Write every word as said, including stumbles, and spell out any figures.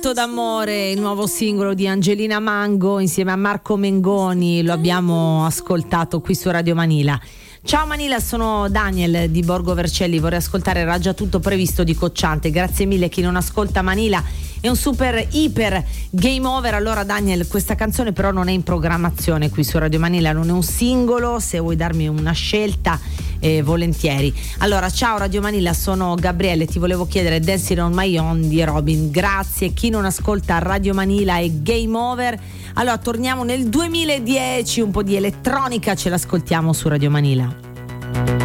Canto d'amore, il nuovo singolo di Angelina Mango insieme a Marco Mengoni, lo abbiamo ascoltato qui su Radio Manila. Ciao Manila, sono Daniel di Borgo Vercelli, vorrei ascoltare Era già tutto previsto di Cocciante. Grazie mille, chi non ascolta Manila è un super iper game over. Allora Daniel, questa canzone però non è in programmazione qui su Radio Manila, non è un singolo, se vuoi darmi una scelta eh, volentieri. Allora ciao Radio Manila, sono Gabriele, ti volevo chiedere Dancing on My Own di Robin. Grazie, chi non ascolta Radio Manila è game over. Allora torniamo nel duemiladieci, un po' di elettronica ce l'ascoltiamo su Radio Manila.